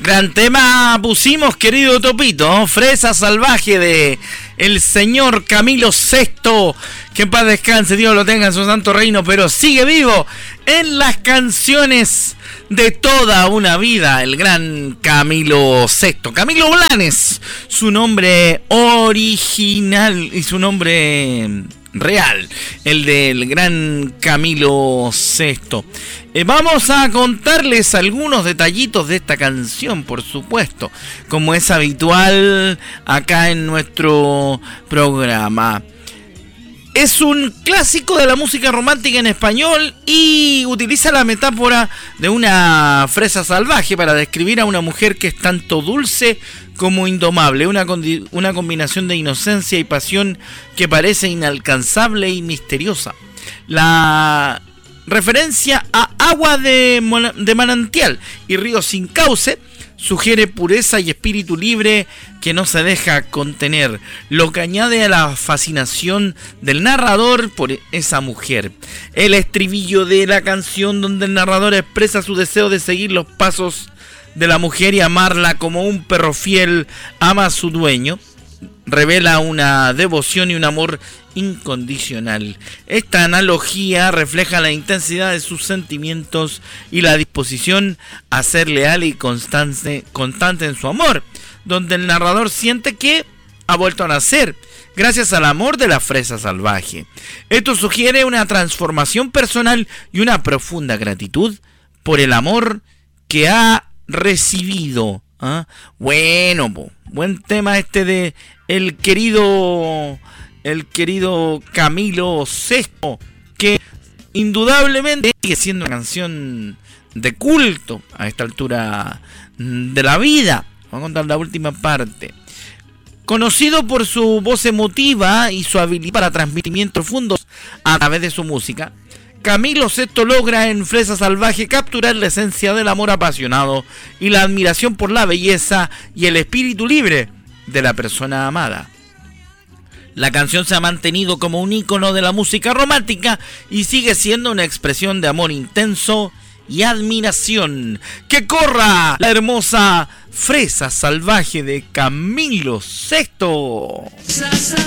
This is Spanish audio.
Gran tema pusimos, querido Topito, Fresa Salvaje de el señor Camilo VI, que en paz descanse, Dios lo tenga en su santo reino, pero sigue vivo en las canciones de toda una vida, el gran Camilo VI. Camilo Blanes, su nombre original y su nombre real, el del gran Camilo VI. Vamos a contarles algunos detallitos de esta canción, por supuesto, como es habitual acá en nuestro programa. Es un clásico de la música romántica en español y utiliza la metáfora de una fresa salvaje para describir a una mujer que es tanto dulce como indomable, una combinación de inocencia y pasión que parece inalcanzable y misteriosa. La referencia a agua de manantial y río sin cauce sugiere pureza y espíritu libre que no se deja contener, lo que añade a la fascinación del narrador por esa mujer. El estribillo de la canción, donde el narrador expresa su deseo de seguir los pasos de la mujer y amarla como un perro fiel ama a su dueño, revela una devoción y un amor incondicional. Esta analogía refleja la intensidad de sus sentimientos y la disposición a ser leal y constante en su amor, donde el narrador siente que ha vuelto a nacer gracias al amor de la fresa salvaje. Esto sugiere una transformación personal y una profunda gratitud por el amor que ha recibido. Bueno, buen tema este de el querido Camilo VI, que indudablemente sigue siendo una canción de culto a esta altura de la vida. Vamos a contar la última parte. Conocido por su voz emotiva y su habilidad para transmitir profundos a través de su música, Camilo VI logra en Fresa Salvaje capturar la esencia del amor apasionado y la admiración por la belleza y el espíritu libre de la persona amada. La canción se ha mantenido como un ícono de la música romántica y sigue siendo una expresión de amor intenso y admiración. ¡Que corra la hermosa Fresa Salvaje de Camilo VI!